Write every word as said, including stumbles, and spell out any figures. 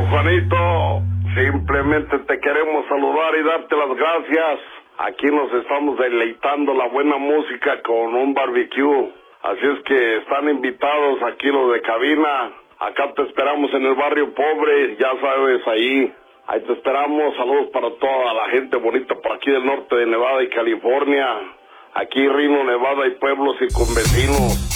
Juanito, simplemente te queremos saludar y darte las gracias. Aquí nos estamos deleitando la buena música con un barbecue. Así es que están invitados aquí los de cabina. Acá te esperamos en el barrio pobre, ya sabes, ahí. Ahí te esperamos. Saludos para toda la gente bonita por aquí del norte de Nevada y California. Aquí Reno, Nevada y pueblos circunvecinos.